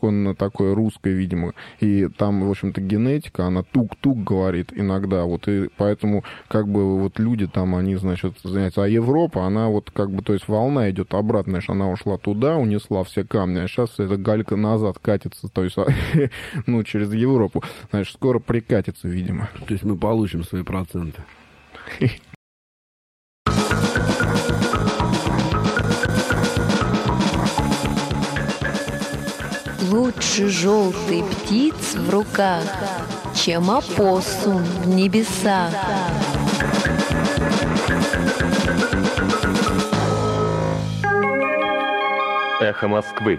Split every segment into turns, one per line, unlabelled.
исконно такое русское, видимо. И там, в общем-то, генетика, она тук-тук говорит иногда. Вот, и поэтому, как бы, вот люди там, они, значит, заняться. А Европа, она вот, как бы, то есть волна идет обратно, знаешь, она ушла туда, унесла все камни, а сейчас эта галька назад катится, то есть, ну, через Европу. Значит, скоро прикатится, видимо.
То есть мы получим свои проценты.
Лучше желтый птиц в руках, чем опоссум в небесах.
Эхо Москвы.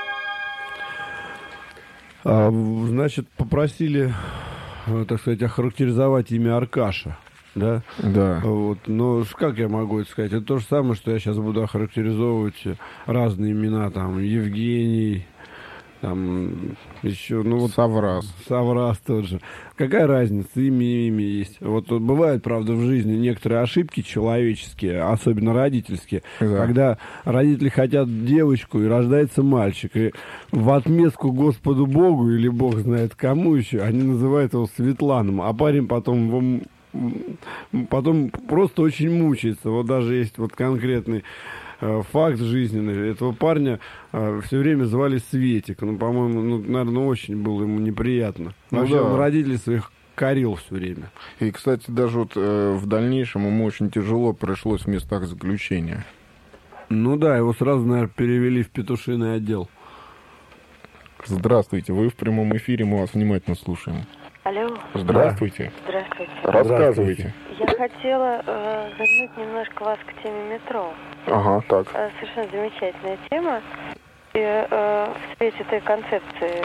Значит, попросили, так сказать, охарактеризовать имя Аркаша. Да?
Да.
Вот. Но как я могу это сказать? Это то же самое, что я сейчас буду охарактеризовывать разные имена, там, Евгений, там, еще, ну вот... Саврас тот же. Какая разница? Имя есть. Вот бывают, правда, в жизни некоторые ошибки человеческие, особенно родительские, да. Когда родители хотят девочку, и рождается мальчик. И в отместку Господу Богу, или Бог знает кому еще, они называют его Светланом, а парень потом просто очень мучается. Вот даже есть вот конкретный факт жизненный. Этого парня все время звали Светик. Ну, по-моему, наверное, очень было ему неприятно. Вообще, он родителей своих корил все время.
И, кстати, даже вот в дальнейшем ему очень тяжело пришлось в местах заключения.
Ну да, его сразу, наверное, перевели в петушиный отдел.
Здравствуйте, вы в прямом эфире, мы вас внимательно слушаем.
Алло.
Здравствуйте.
Здравствуйте.
Рассказывайте.
Я хотела вернуть немножко вас к теме метро.
Ага, так.
Совершенно замечательная тема. И в свете этой концепции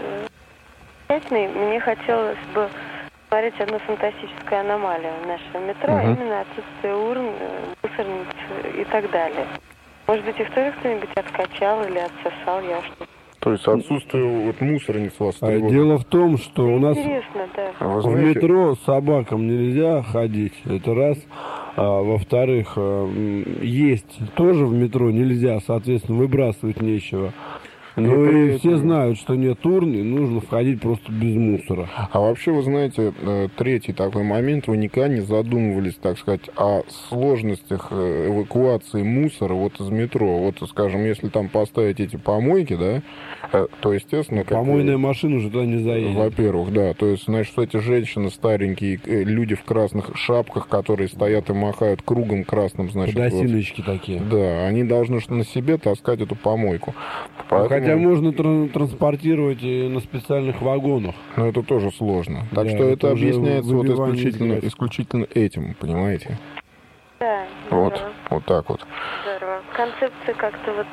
мне хотелось бы говорить одну фантастическую аномалию в нашем метро, а именно отсутствие урн, мусорниц и так далее. Может быть, их тоже кто-нибудь откачал или отсосал, я что-то.
То есть отсутствие вот мусорниц у вас тревожит?
Дело в том, что у нас
в
метро собакам нельзя ходить, это раз. Во-вторых, есть тоже в метро нельзя, соответственно, выбрасывать нечего. Ну и все знают, что нет урны, нужно входить просто без мусора.
А вообще, вы знаете, третий такой момент, вы никогда не задумывались, так сказать, о сложностях эвакуации мусора вот из метро. Вот, скажем, если там поставить эти помойки, да, то, естественно...
Помойная машина уже туда не заедет.
Во-первых, да, то есть, значит, эти женщины старенькие, люди в красных шапках, которые стоят и махают кругом красным, значит...
Подосиночки вот, такие.
Да, они должны на себе таскать эту помойку. Поэтому...
Хотя можно транспортировать и на специальных вагонах.
Но это тоже сложно. Так что это объясняется вот исключительно этим, понимаете?
Да.
Вот так вот.
Здорово. Концепция как-то вот...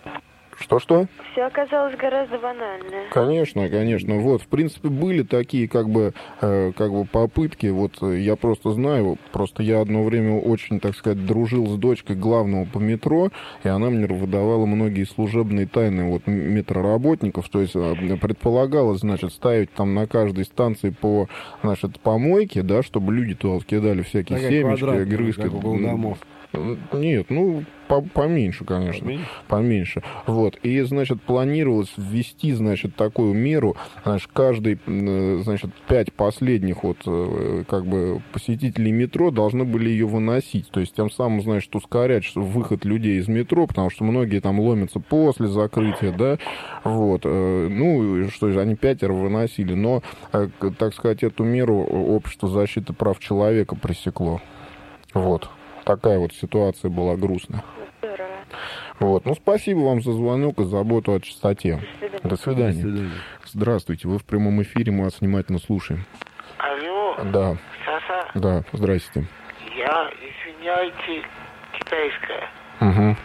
Что?
Все оказалось гораздо банальнее.
Конечно. Вот, в принципе, были такие как бы попытки. Вот я просто знаю, я одно время очень, так сказать, дружил с дочкой главного по метро, и она мне выдавала многие служебные тайны вот метроработников. То есть предполагалось, значит, ставить там на каждой станции по, значит, помойке, да, чтобы люди туда кидали всякие семечки, грызки.
Домов.
Нет, поменьше, конечно. Поменьше. Вот. И, значит, планировалось ввести, значит, такую меру. Значит, каждый, значит, 5 последних вот, как бы, посетителей метро должны были ее выносить. То есть, тем самым, значит, ускорять выход людей из метро, потому что многие там ломятся после закрытия, да. Вот. Ну, что же, они 5 выносили. Но, так сказать, эту меру Общество защиты прав человека пресекло. Вот. Такая вот ситуация была грустная.
Здорово.
Вот. Ну, спасибо вам за звонок и заботу о чистоте. До свидания.
До свидания.
Здравствуйте, вы в прямом эфире, мы вас внимательно слушаем.
Алло.
Да.
Саса.
Да, здрасте.
Я, извиняйте, китайская.
Угу.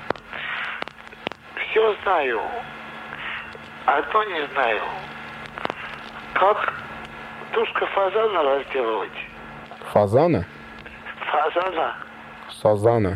Все знаю. Одно не знаю. Как тушка фазана разделывать?
Фазана?
Фазана.
Сазана.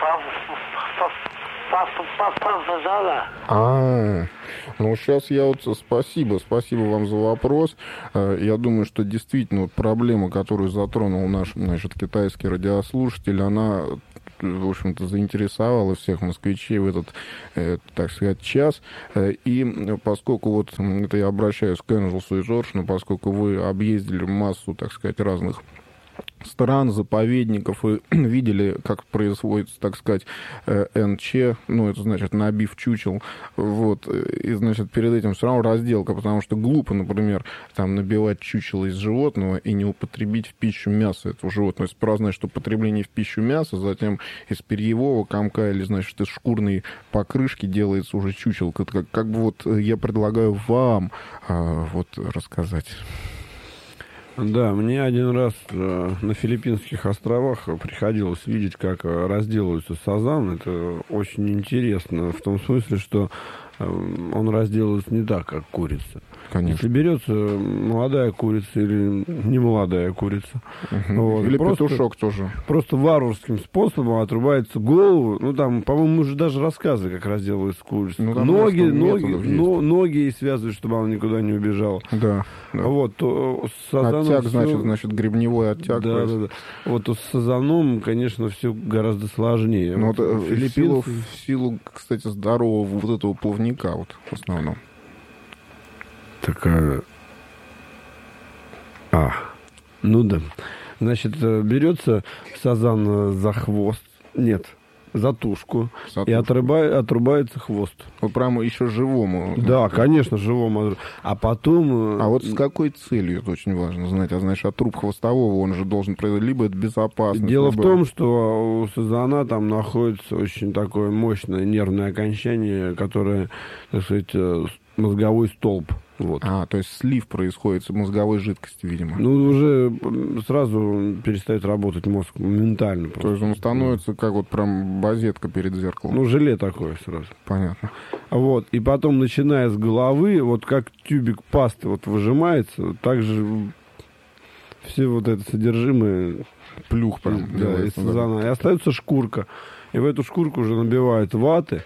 Фазана.
Ну сейчас я вот спасибо вам за вопрос. Я думаю, что действительно вот проблема, которую затронул наш, значит, китайский радиослушатель, она в общем-то, заинтересовало всех москвичей в этот, так сказать, час. И поскольку вот это я обращаюсь к Энджелсу и Жоржу, поскольку вы объездили массу, так сказать, разных стран, заповедников, и видели, как происходит, так сказать, НЧ, ну, это значит, набив чучел, вот, и, значит, перед этим все равно разделка, потому что глупо, например, там, набивать чучело из животного и не употребить в пищу мясо этого животного. Сперва, значит, употребление в пищу мяса, затем из перьевого комка или, значит, из шкурной покрышки делается уже чучелка. Как бы вот я предлагаю вам вот рассказать.
Да, мне один раз на Филиппинских островах приходилось видеть, как разделываются сазан. Это очень интересно, в том смысле, что он разделывается не так, как курица.
Конечно.
Если берется молодая курица или не молодая курица.
Вот, или петушок тоже.
Просто варварским способом отрубается голову. Ну, там, по-моему, мы уже даже рассказывали, как разделывается курица.
Ну,
ноги и связывают, чтобы она никуда не убежала.
Да.
Вот, то с сазаном
оттяг,
все...
значит, гребневой оттяг.
Да. Вот с сазаном, конечно, все гораздо сложнее.
Ну, вот, в силу, кстати, здорового вот этого плавника, вот, в основном.
Такая... Ну да. Значит, берется сазан за хвост. Нет, за тушку. И отрубается хвост.
Вы прямо еще живому.
Да, конечно, живому. А потом...
А вот с какой целью, это очень важно знать. А значит, отруб хвостового, он же должен произойти, либо это безопасность.
Дело в том, что у сазана там находится очень такое мощное нервное окончание, которое, так сказать, мозговой столб. Вот.
То есть слив происходит с мозговой жидкости, видимо.
Ну, уже сразу перестает работать мозг моментально. Просто.
То есть он становится как вот прям базетка перед зеркалом.
Ну, желе такое сразу.
Понятно.
Вот. И потом, начиная с головы, вот как тюбик пасты вот выжимается, так же все вот это содержимое...
Плюх прям.
Да, из сазана. И остается шкурка. И в эту шкурку уже набивают ваты.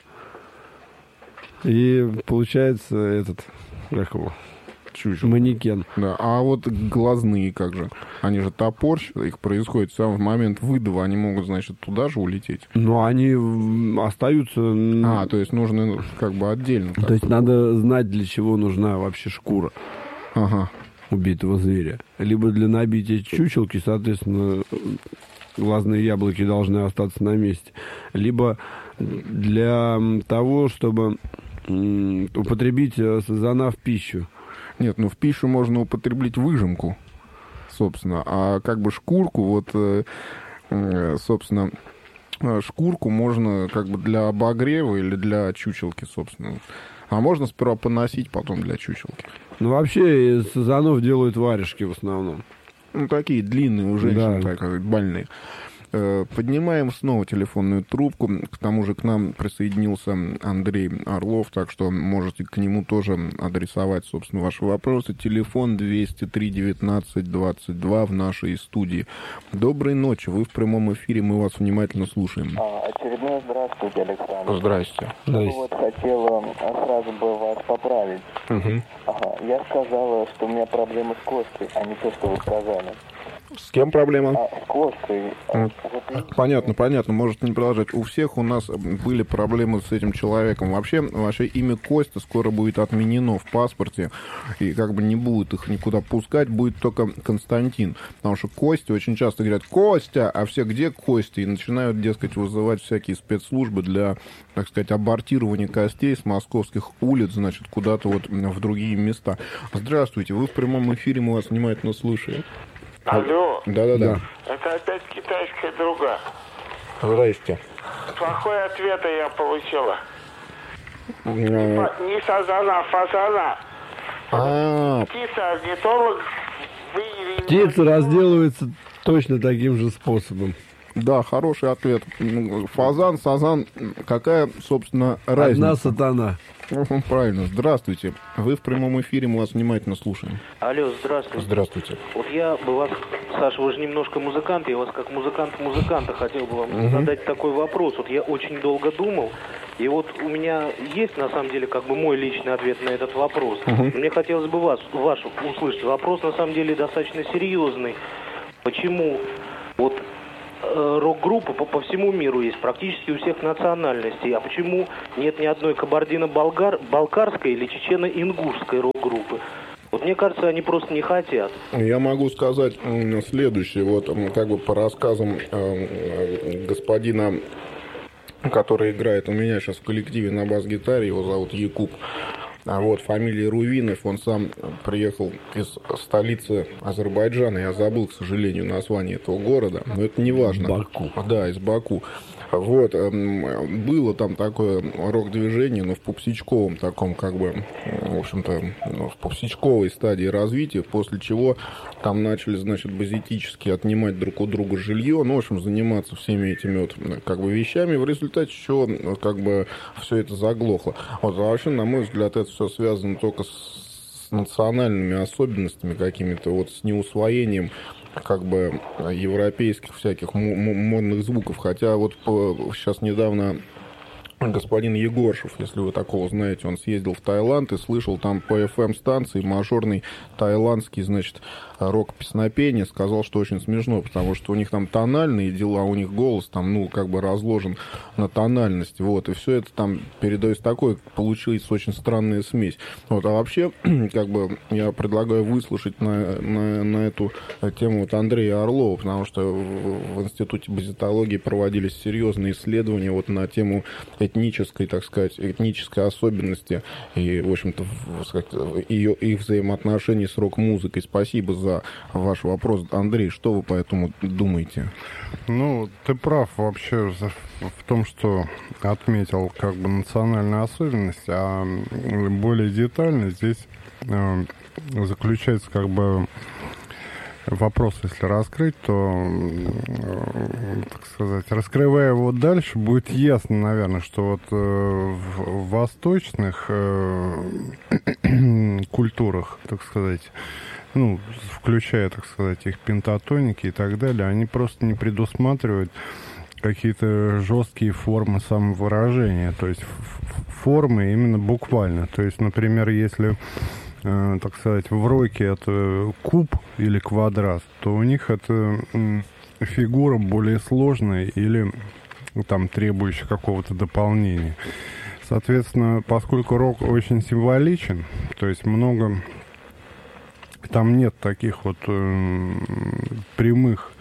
И получается этот... Как его?
Чучел.
Манекен.
Да. А вот глазные как же? Они же топорщат, их происходит в самый момент выдува, они могут, значит, туда же улететь.
Но они остаются...
То есть нужно как бы отдельно.
То есть надо знать, для чего нужна вообще шкура убитого зверя. Либо для набития чучелки, соответственно, глазные яблоки должны остаться на месте. Либо для того, чтобы... употребить сазана в пищу.
Нет, в пищу можно употребить выжимку, собственно. А как бы шкурку, вот, собственно, шкурку можно как бы для обогрева или для чучелки, собственно. А можно сперва поносить, потом для чучелки.
Вообще из сазанов делают варежки в основном.
Такие длинные у женщин, так сказать, больные. Поднимаем снова телефонную трубку. К тому же к нам присоединился Андрей Орлов, так что можете к нему тоже адресовать, собственно, ваши вопросы. Телефон 203-19-22 в нашей студии. Доброй ночи, вы в прямом эфире, мы вас внимательно слушаем.
Очередное здравствуйте, Александр.
Здрасте.
Вот хотела сразу бы вас поправить. Я сказала, что у меня проблемы с костью, а не то, что вы сказали.
С кем проблема?
С косткой.
Понятно, можете не продолжать. У всех у нас были проблемы с этим человеком. Вообще имя Костя скоро будет отменено в паспорте, и как бы не будут их никуда пускать, будет только Константин. Потому что Костя очень часто говорят «Костя», а все где Костя? И начинают, дескать, вызывать всякие спецслужбы для, так сказать, абортирования костей с московских улиц, значит, куда-то вот в другие места. Здравствуйте, вы в прямом эфире, мы вас внимательно слушаем.
Алло.
Да.
Это опять китайская друга.
Здрасте.
Плохой ответ я получила. Не сазана, а фазана. Птица, орнитолог.
Птица разделывается точно таким же способом.
Да, хороший ответ. Фазан, сазан, какая, собственно, разница?
Одна сатана.
Правильно. Здравствуйте. Вы в прямом эфире, мы вас внимательно слушаем.
Алло, здравствуйте.
Здравствуйте.
Вот я бы вас, Саша, вы же немножко музыкант, я вас как музыканта хотел бы вам задать такой вопрос. Вот я очень долго думал, и вот у меня есть, на самом деле, как бы мой личный ответ на этот вопрос. Мне хотелось бы ваш услышать. Вопрос, на самом деле, достаточно серьезный. Почему вот рок-группы по всему миру есть, практически у всех национальностей. А почему нет ни одной кабардино-балкарской или чечено-ингушской рок-группы? Вот мне кажется, они просто не хотят.
Я могу сказать следующее. Вот как бы по рассказам господина, который играет у меня сейчас в коллективе на бас-гитаре, его зовут Якуб. А вот фамилия Рувинов, он сам приехал из столицы Азербайджана, я забыл, к сожалению, название этого города, но это не важно.
Баку.
Да, из Баку. Вот, было там такое рок-движение, но в пупсичковом таком, как бы, в общем-то, в пупсичковой стадии развития, после чего там начали, значит, базитически отнимать друг у друга жилье, ну, в общем, заниматься всеми этими вот, как бы, вещами, в результате чего, как бы, все это заглохло. Вот, а вообще, на мой взгляд, это все связано только с национальными особенностями какими-то, вот, с неусвоением как бы европейских всяких модных звуков. Хотя вот сейчас недавно господин Егоршев, если вы такого знаете, он съездил в Таиланд и слышал там по FM-станции мажорный таиландский, значит, рок-песнопение, сказал, что очень смешно, потому что у них там тональные дела, у них голос там, ну, как бы разложен на тональность, вот, и все это там передается такое, получилась очень странная смесь. Вот, а вообще, как бы, я предлагаю выслушать на эту тему вот Андрея Орлова, потому что в Институте базитологии проводились серьезные исследования вот на тему этнической, так сказать, этнической особенности и, в общем-то, их взаимоотношений с рок-музыкой. Спасибо за ваш вопрос. Андрей, что вы по этому думаете?
Ну, ты прав вообще в том, что отметил как бы национальную особенность, а более детально здесь заключается как бы вопрос, если раскрыть, то, так сказать, раскрывая его дальше, будет ясно, наверное, что вот в восточных культурах, так сказать, ну, включая, так сказать, их пентатоники и так далее, они просто не предусматривают какие-то жесткие формы самовыражения, то есть формы именно буквально. То есть, например, если, так сказать, в роке это куб или квадрат, то у них это фигура более сложная или там требующая какого-то дополнения. Соответственно, поскольку рок очень символичен, то есть много... Там нет таких вот прямых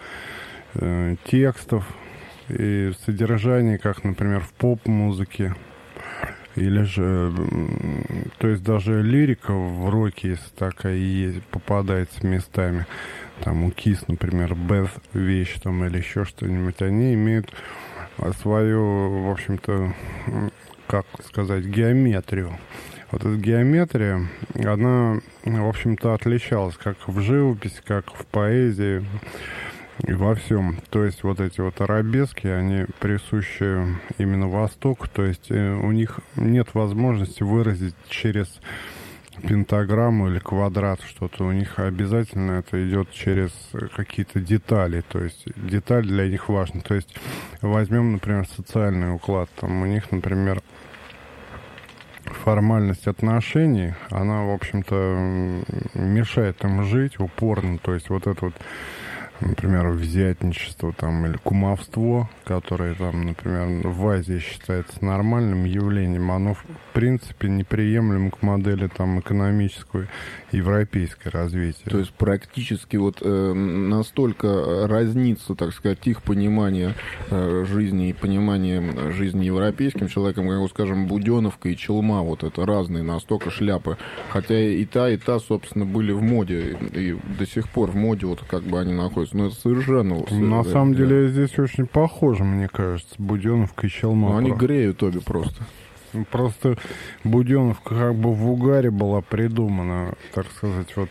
текстов и содержаний, как, например, в поп-музыке. Или же, то есть даже лирика в роке, если такая есть, попадается местами. Там у Kiss, например, Beth вещь там или еще что-нибудь. Они имеют свою, в общем-то, как сказать, геометрию. Вот эта геометрия, она, в общем-то, отличалась как в живописи, как в поэзии и во всем. То есть вот эти вот арабески, они присущи именно Востоку, то есть у них нет возможности выразить через пентаграмму или квадрат что-то. У них обязательно это идет через какие-то детали, то есть деталь для них важна. То есть возьмем, например, социальный уклад. Там у них, например, формальность отношений, она, в общем-то, мешает им жить упорно. То есть вот это вот, например, взятничество там, или кумовство, которое там, например, в Азии считается нормальным явлением, оно в принципе неприемлемо к модели там экономического европейского развития.
То есть практически вот настолько разнится, так сказать, их понимание жизни и понимание жизни европейским человеком, как, скажем, Буденовка и Челма, вот это разные настолько шляпы. Хотя и та, собственно, были в моде, и до сих пор в моде вот как бы они находятся. Но это совершенно...
На самом деле здесь очень похоже, мне кажется, Буденовка и Челма.
Но они греют обе просто.
Просто Буденовка как бы в угаре была придумана, так сказать, вот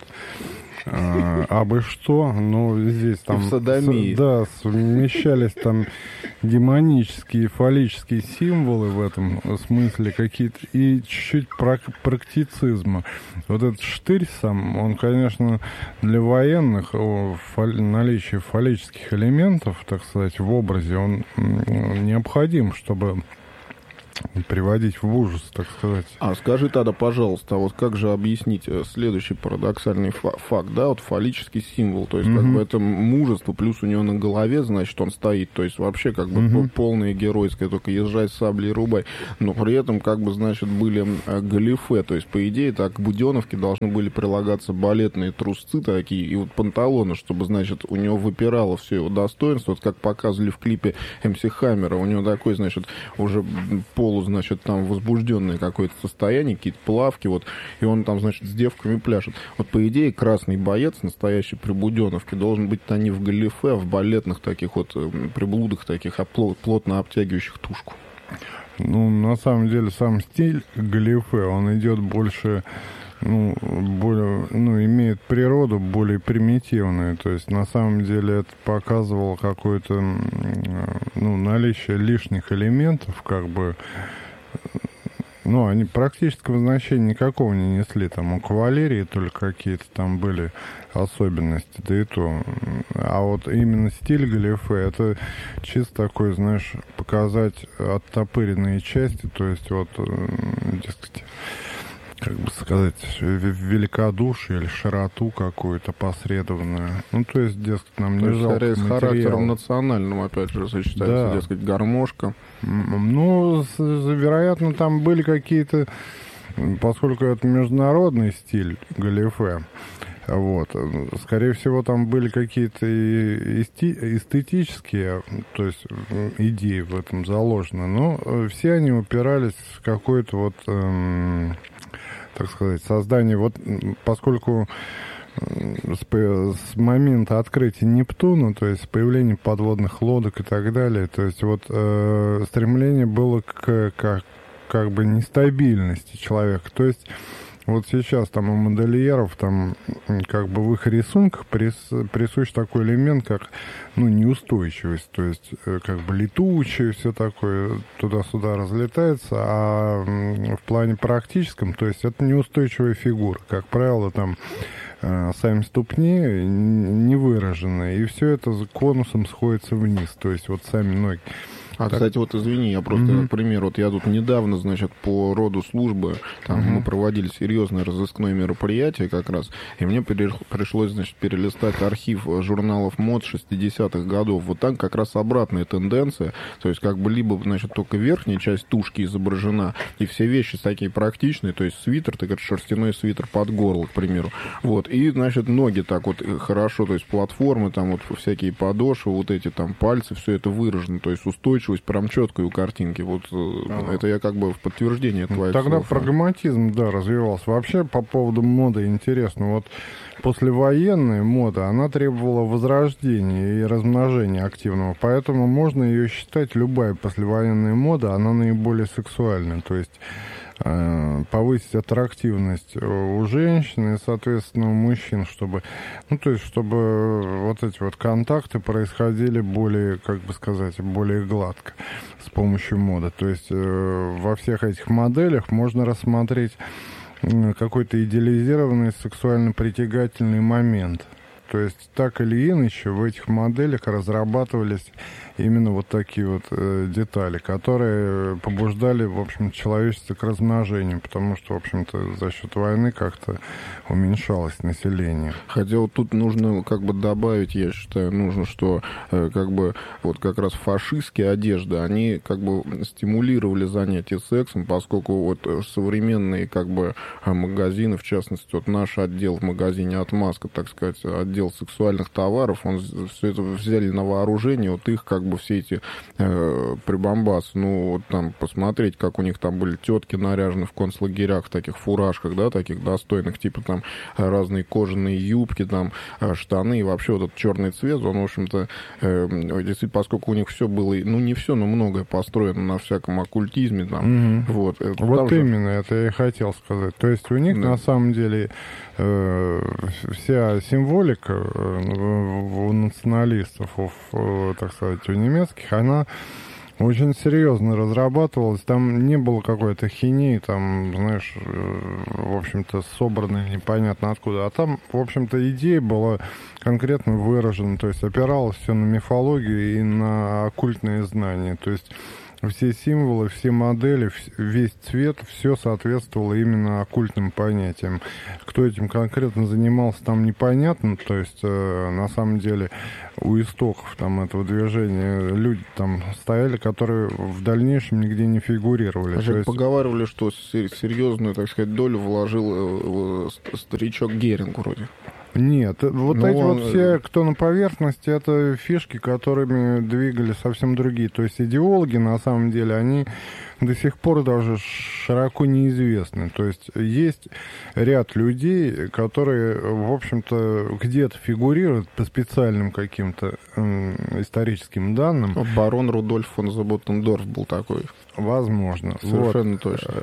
абы что, но здесь там...
В содомии.
Да, совмещались там демонические, фаллические символы в этом смысле какие-то, и чуть-чуть практицизма. Вот этот штырь сам, он, конечно, для военных, наличие фаллических элементов, так сказать, в образе, он необходим, чтобы приводить в ужас, так сказать.
А скажи тогда, пожалуйста, вот как же объяснить следующий парадоксальный факт, да, вот фаллический символ, то есть как бы это мужество, плюс у него на голове, значит, он стоит, то есть вообще как бы полное геройское, только езжай с саблей и рубай, но при этом как бы, значит, были галифе, то есть по идее так к буденовке должны были прилагаться балетные трусцы такие и вот панталоны, чтобы, значит, у него выпирало все его достоинство, вот как показывали в клипе МС Хаммера, у него такой, значит, уже значит, там возбужденное какое-то состояние, какие-то плавки, вот, и он там, значит, с девками пляшет. Вот, по идее, красный боец, настоящий при буденовке, должен быть-то не в галифе, а в балетных таких вот приблудах таких, плотно обтягивающих тушку.
Ну, на самом деле, сам стиль галифе, он идет больше... имеет природу более примитивную. То есть, на самом деле, это показывало какое-то, наличие лишних элементов, как бы, они практического значения никакого не несли. Там у кавалерии только какие-то там были особенности, да и то. А вот именно стиль галифе, это чисто такой, знаешь, показать оттопыренные части, то есть, вот, дескать, как бы сказать, великодушие или широту какую-то посредованную. Ну, то есть, дескать, нам не жалко
скорее с характером национальным, опять же, сочетается, да. Дескать, гармошка.
Ну, вероятно, там были какие-то, поскольку это международный стиль галифе, вот, скорее всего, там были какие-то эстетические, то есть, идеи в этом заложены, но все они упирались в какое-то вот... так сказать, создание, вот поскольку с момента открытия Нептуна, то есть появления подводных лодок и так далее, то есть вот стремление было к как бы нестабильности человека, то есть вот сейчас там у модельеров, там как бы в их рисунках присущ такой элемент, как, неустойчивость, то есть как бы летучее, все такое туда-сюда разлетается, а в плане практическом, то есть это неустойчивая фигура, как правило, там сами ступни не выражены, и все это конусом сходится вниз, то есть вот сами ноги.
А, так. Кстати, вот извини, я просто, например, вот я тут недавно, значит, по роду службы, там мы проводили серьезное разыскное мероприятие как раз, и мне пришлось, значит, перелистать архив журналов мод 60-х годов. Вот там как раз обратная тенденция, то есть как бы либо, значит, только верхняя часть тушки изображена, и все вещи такие практичные, то есть свитер, так это шерстяной свитер под горло, к примеру, вот, и, значит, ноги так вот хорошо, то есть платформы, там вот всякие подошвы, вот эти там пальцы, все это выражено, то есть устойчивость прям четкой у картинки. Вот это я как бы в подтверждение твоих
Тогда
слов.
прагматизм, да, развивался. Вообще, по поводу моды интересно. Вот послевоенная мода, она требовала возрождения и размножения активного. Поэтому можно ее считать, любая послевоенная мода, она наиболее сексуальная. То есть повысить аттрактивность у женщин и, соответственно, у мужчин, чтобы, чтобы вот эти вот контакты происходили более, как бы сказать, более гладко с помощью моды. То есть во всех этих моделях можно рассмотреть какой-то идеализированный сексуально притягательный момент. То есть так или иначе в этих моделях разрабатывались именно вот такие вот детали, которые побуждали, в общем, человечество к размножению, потому что, в общем-то, за счет войны как-то уменьшалось население.
Хотя вот тут нужно как бы добавить, я считаю, нужно, что как бы вот как раз фашистские одежды, они как бы стимулировали занятия сексом, поскольку вот современные как бы магазины, в частности, вот наш отдел в магазине «Отмазка», так сказать, отдел сексуальных товаров, он все это взяли на вооружение, вот их как бы все эти прибамбасы, вот там посмотреть, как у них там были тетки наряжены в концлагерях в таких фуражках, да, таких достойных, типа там разные кожаные юбки, там штаны, и вообще вот этот черный цвет, он, в общем-то, действительно, поскольку у них все было, не все, но многое построено на всяком оккультизме, там, вот.
Вот именно, это я и хотел сказать. То есть у них, на самом деле, вся символика у националистов, так сказать, у немецких, она очень серьезно разрабатывалась. Там не было какой-то хинеи, там, знаешь, в общем-то, собранной непонятно откуда. А там, в общем-то, идея была конкретно выражена. То есть опиралось все на мифологию и на оккультные знания. То есть все символы, все модели, весь цвет, все соответствовало именно оккультным понятиям. Кто этим конкретно занимался, там непонятно, то есть на самом деле у истоков там этого движения люди там стояли, которые в дальнейшем нигде не фигурировали.
Значит, поговаривали, что серьезную, так сказать, долю вложил старичок Геринг вроде.
Нет, вот эти вот все, кто на поверхности, это фишки, которыми двигали совсем другие. То есть идеологи, на самом деле, они до сих пор даже широко неизвестны. То есть есть ряд людей, которые, в общем-то, где-то фигурируют по специальным каким-то историческим данным.
Барон Рудольф фон Заботендорф был такой.
Возможно.
Совершенно точно.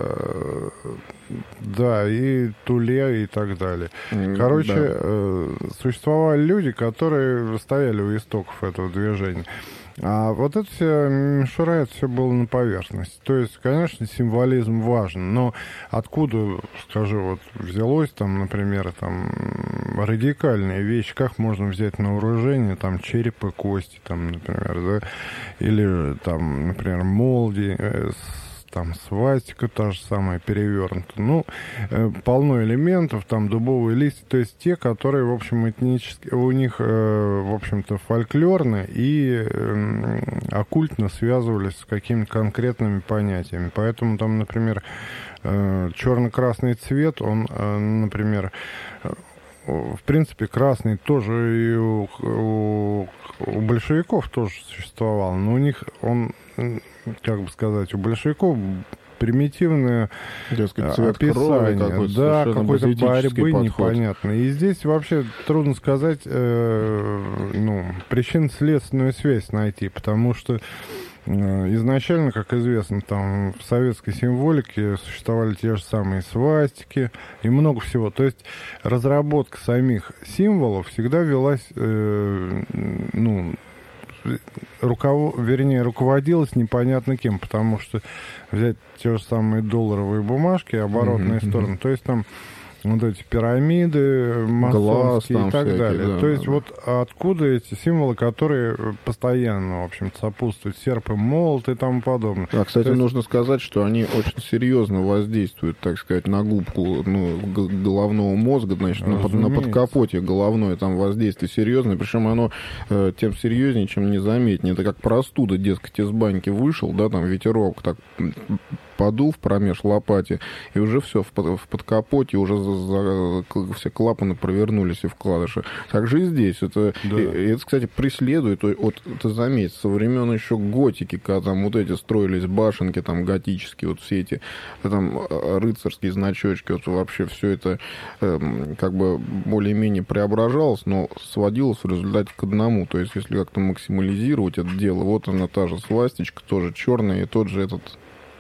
Да, и Туле и так далее. Короче, существовали люди, которые стояли у истоков этого движения. А вот это все мишура, это все было на поверхности. То есть, конечно, символизм важен, но откуда, скажу, вот взялось там, например, там радикальные вещи, как можно взять на вооружение там череп и кости, там, например, да, или там, например, молди, там свастика та же самая перевернута. Ну, полно элементов, там дубовые листья, то есть те, которые, в общем, этнически, у них, в общем-то, фольклорно и оккультно связывались с какими-то конкретными понятиями. Поэтому там, например, черно-красный цвет, он, например, в принципе, красный тоже и у большевиков тоже существовал, но у них он, как бы сказать, у большевиков примитивное описание, да, какой-то борьбы непонятной. И здесь вообще трудно сказать, причинно-следственную связь найти, потому что изначально, как известно, там в советской символике существовали те же самые свастики и много всего. То есть разработка самих символов всегда велась, руководилась непонятно кем, потому что взять те же самые долларовые бумажки, оборотные стороны, то есть там вот эти пирамиды масонские и так далее. Да, то есть вот откуда эти символы, которые постоянно, в общем-то, сопутствуют серп и молот и тому подобное.
А, кстати, нужно сказать, что они очень серьезно воздействуют, так сказать, на губку головного мозга, значит, на подкапоте головное там воздействие серьезное, причем оно тем серьезнее, чем незаметнее. Это как простуда, дескать, из баньки вышел, да, там ветерок так подул в промеж лопати, и уже все в подкапоте, уже все клапаны провернулись и вкладыши. Так же и здесь. Это, кстати, преследует, вот ты заметь, со времен еще готики, когда там вот эти строились башенки, там готические, вот все эти там рыцарские значочки, вот вообще все это как бы более-менее преображалось, но сводилось в результате к одному. То есть, если как-то максимализировать это дело, вот она та же свастичка, тоже черная, и тот же этот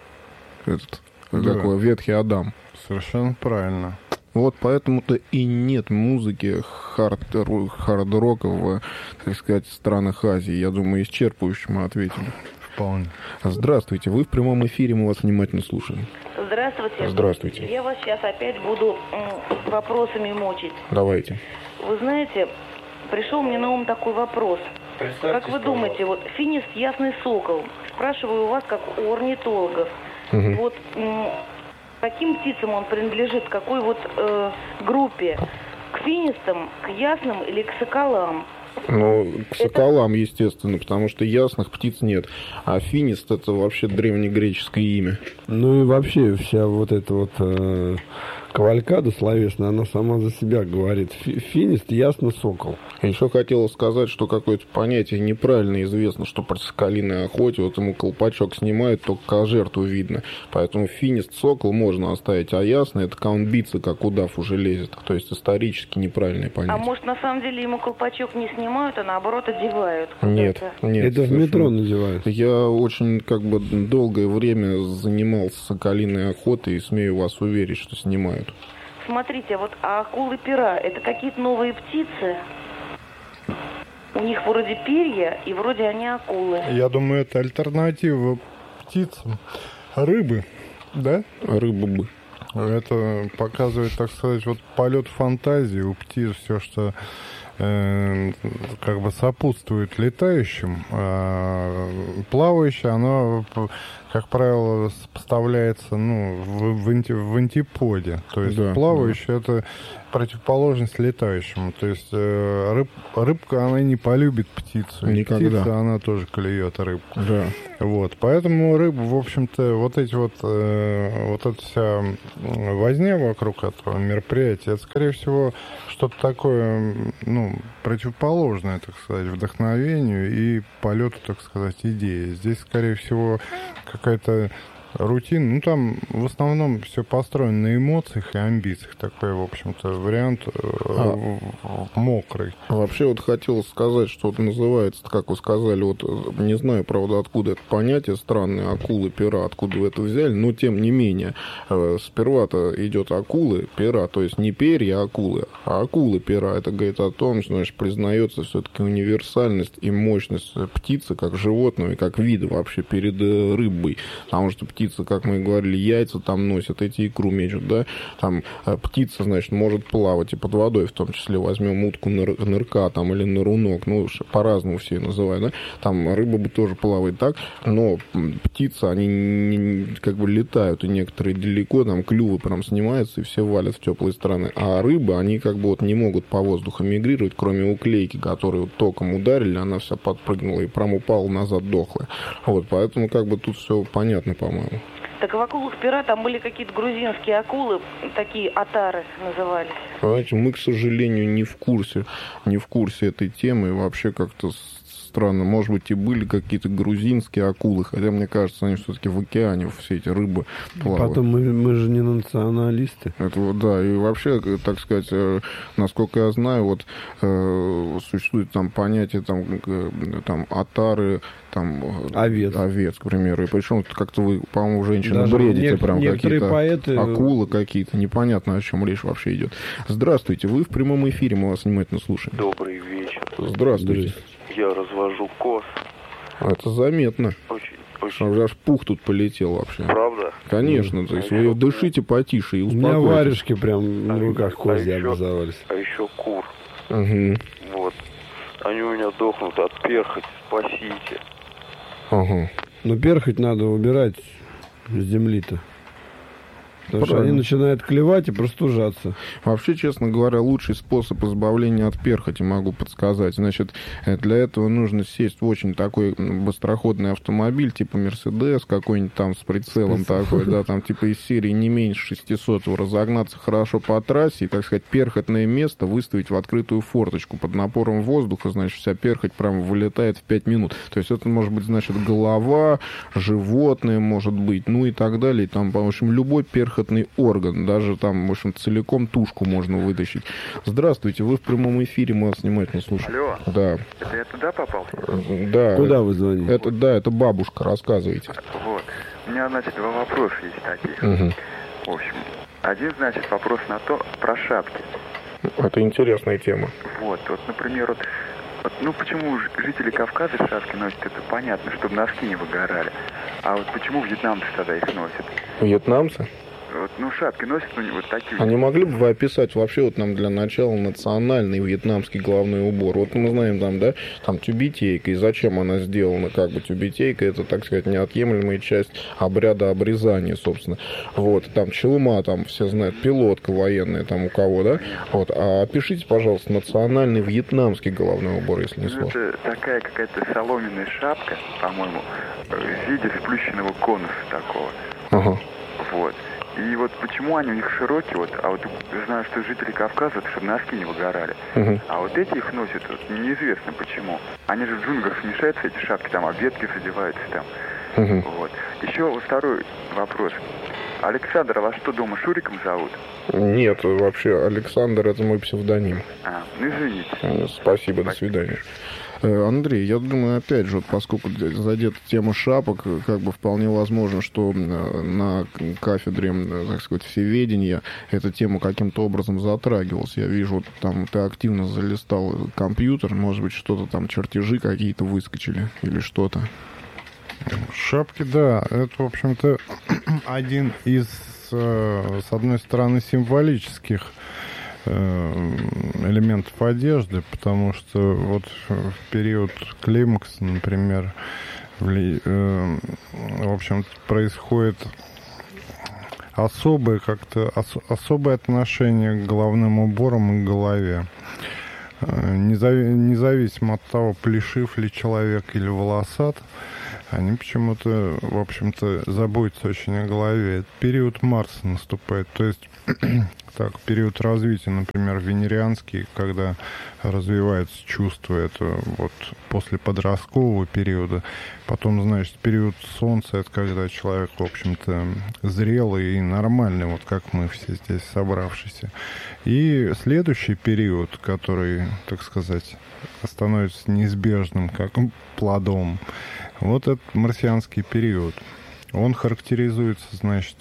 такой ветхий Адам.
Совершенно правильно.
Вот поэтому-то и нет музыки хард-рока в, так сказать, странах Азии. Я думаю, исчерпывающе мы ответили.
Вполне.
Здравствуйте, вы в прямом эфире, мы вас внимательно слушаем.
Здравствуйте.
Здравствуйте.
Я вас сейчас опять буду вопросами мучить.
Давайте.
Вы знаете, пришел мне на ум такой вопрос. Как вы думаете, вот финист ясный сокол, спрашиваю у вас как у орнитологов, вот каким птицам он принадлежит, какой вот группе? К финистам, к ясным или к соколам?
Ну, к соколам, естественно, потому что ясных птиц нет. А финист — это вообще древнегреческое имя.
Ну и вообще вся вот эта вот кавалькада словесная, она сама за себя говорит. Финист, ясно, сокол.
Еще хотел сказать, что какое-то понятие неправильно известно, что при соколиной охоте вот ему колпачок снимают, только жертву видно. Поэтому финист, сокол можно оставить, а ясно — это когда он биться, как удав уже лезет. То есть исторически неправильное понятие.
А может, на самом деле ему колпачок не снимают, а наоборот одевают?
Нет.
Это в метро надевают.
Я очень долгое время занимался соколиной охотой и смею вас уверить, что снимают.
Смотрите, вот акулы-пера — это какие-то новые птицы? У них вроде перья, и вроде они акулы.
Я думаю, это альтернатива птицам. Рыбы, да?
Рыбы.
Это показывает, так сказать, вот полет фантазии у птиц, все, что как бы сопутствует летающим, а плавающее, оно, как правило, поставляется в антиподе. То есть плавающее это противоположность летающему. То есть рыбка, она не полюбит птицу.
Никогда.
Птица, она тоже клюет рыбку.
Да.
Вот. Поэтому рыба, в общем-то, вот эта вся возня вокруг этого мероприятия, это, скорее всего, что-то такое, противоположное, так сказать, вдохновению и полету, так сказать, идеи. Здесь, скорее всего, какая-то рутина. Там в основном все построено на эмоциях и амбициях. Такой, в общем-то, вариант мокрый.
Вообще вот хотел сказать, что это называется, как вы сказали, вот не знаю, правда, откуда это понятие странное, акулы, пера, откуда вы это взяли, но тем не менее, сперва-то идет акулы, пера, то есть не перья акулы, а акулы, пера. Это говорит о том, что, значит, признается все-таки универсальность и мощность птицы как животного и как вида вообще перед рыбой. Потому что птица, как мы и говорили, яйца там носят, эти икру мечут, да, там птица, значит, может плавать и под водой, в том числе возьмем утку нырка там или нырунок, по-разному все ее называют, да, там рыба бы тоже плавает так, но птицы, они как бы летают, и некоторые далеко, там клювы прям снимаются, и все валят в теплые страны, а рыбы, они как бы вот не могут по воздуху мигрировать, кроме уклейки, которую вот током ударили, она вся подпрыгнула и прям упала назад дохлая, вот, поэтому как бы тут все понятно, по-моему.
Так в акулах пера там были какие-то грузинские акулы, такие отары назывались.
Понимаете, мы, к сожалению, не в курсе этой темы, и вообще как-то странно. Может быть, и были какие-то грузинские акулы, хотя, мне кажется, они все-таки в океане, все эти рыбы плавают.
Потом мы же не националисты.
Это вот, да, и вообще, так сказать, насколько я знаю, вот существует там понятие там отары, там овец, к примеру, и причем как-то вы, по-моему, женщины даже бредите, прям какие-то
поэты...
акулы какие-то, непонятно, о чем речь вообще идет. Здравствуйте, вы в прямом эфире, мы вас внимательно слушаем.
Добрый вечер.
Здравствуйте.
Я развожу коз.
Это заметно.
Очень.
Аж пух тут полетел вообще.
Правда?
Конечно, то есть вы дышите потише и успокойтесь.
У меня варежки прям в руках козьи образовались.
А еще кур.
Угу.
Вот. Они у меня дохнут от перхоти, спасите.
Ага.
Но перхоть надо убирать с земли-то. Потому что они начинают клевать и простужаться.
Вообще, честно говоря, лучший способ избавления от перхоти могу подсказать. Значит, для этого нужно сесть в очень такой быстроходный автомобиль, типа Мерседес какой-нибудь там с прицелом такой, да, там типа из серии не меньше 600, разогнаться хорошо по трассе и, так сказать, перхотное место выставить в открытую форточку. Под напором воздуха, значит, вся перхоть прям вылетает в 5 минут. То есть это может быть, значит, голова, животное может быть, ну и так далее. И там, в общем, любой перхотный орган, даже там, в общем, целиком тушку можно вытащить. Здравствуйте, вы в прямом эфире, мы вас внимательно слушаем.
Алло.
Да.
Это я туда попал?
Да.
Куда вы звоните?
Это бабушка, рассказывайте.
Вот. У меня, значит, два вопроса есть таких.
Угу.
В общем, один, значит, вопрос про шапки.
Это интересная тема.
Вот, например, почему жители Кавказа шапки носят, это понятно, чтобы носки не выгорали. А вот почему вьетнамцы тогда их носят?
Вьетнамцы?
Шапки носят, вот такие.
А не могли бы вы описать вообще вот нам для начала национальный вьетнамский головной убор? Вот мы знаем там, да, там тюбетейка, и зачем она сделана, как бы тюбетейка, это, так сказать, неотъемлемая часть обряда обрезания, собственно. Вот, там челма, там все знают, пилотка военная там у кого, да? Вот, а опишите, пожалуйста, национальный вьетнамский головной убор, если не сложно.
Это такая какая-то соломенная шапка, по-моему, в виде сплющенного конуса такого.
Ага.
Вот. И вот почему они у них широкие, а вот знаю, что жители Кавказа, это чтобы носки не выгорали. А вот эти их носят, неизвестно почему. Они же в джунглях смешаются, эти шапки, там, ветки задеваются там. Вот. Еще второй вопрос. Александр, а вас что, дома Шуриком зовут?
Нет, вообще, Александр, это мой псевдоним.
Извините.
Спасибо, до свидания. Андрей, я думаю, опять же, поскольку задета тема шапок, как бы вполне возможно, что на кафедре, так сказать, всеведения эта тема каким-то образом затрагивалась. Я вижу, там ты активно залистал компьютер, может быть, что-то там, чертежи какие-то выскочили или что-то.
Шапки, да, это, в общем-то, один из, с одной стороны, символических элементов одежды, потому что вот в период климакса, например, в общем, происходит особое отношение к головным уборам и к голове. Независимо от того, плешив ли человек или волосат, они почему-то, в общем-то, заботятся очень о голове. Это период Марса наступает, то есть так, период развития, например, венерианский, когда развивается чувство, это вот после подросткового периода. Потом, значит, период Солнца, это когда человек, в общем-то, зрелый и нормальный, вот как мы все здесь собравшиеся. И следующий период, который, так сказать, становится неизбежным, как плодом, вот этот марсианский период. Он характеризуется, значит,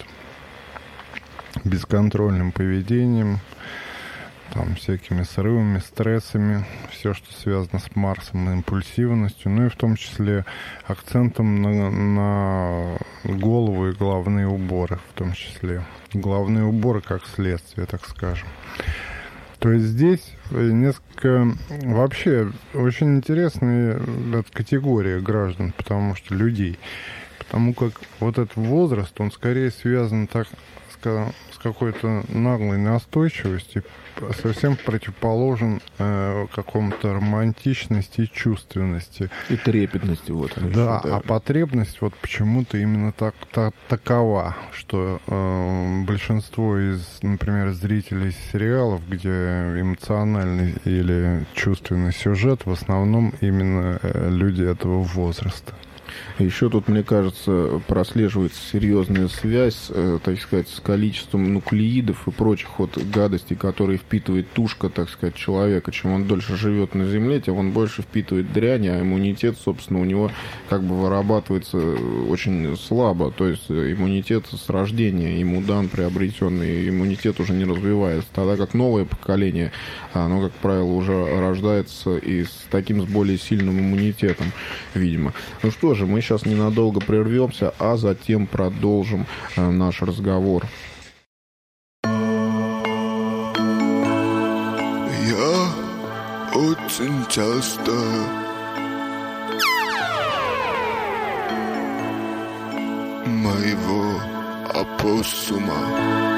бесконтрольным поведением, там, всякими срывами, стрессами, все, что связано с Марсом, импульсивностью, ну и в том числе акцентом на голову и головные уборы, в том числе. Головные уборы как следствие, так скажем. То есть здесь несколько... Вообще, очень интересная категория граждан, потому что людей. Потому как вот этот возраст, он скорее связан так с какой-то наглой настойчивостью, совсем противоположен какому-то романтичности и чувственности.
И трепетности. Вот,
да, а потребность вот почему-то именно такова, что большинство из, например, зрителей сериалов, где эмоциональный или чувственный сюжет, в основном именно люди этого возраста.
Еще тут, мне кажется, прослеживается серьезная связь, так сказать, с количеством нуклеидов и прочих вот гадостей, которые впитывает тушка, так сказать, человека. Чем он дольше живет на Земле, тем он больше впитывает дрянь, а иммунитет, собственно, у него как бы вырабатывается очень слабо. То есть иммунитет с рождения, ему дан приобретенный, иммунитет уже не развивается. Тогда как новое поколение, оно, как правило, уже рождается и с таким, с более сильным иммунитетом, видимо. Ну что же, мы сейчас ненадолго прервемся, а затем продолжим наш разговор.
Я очень часто моего опоссума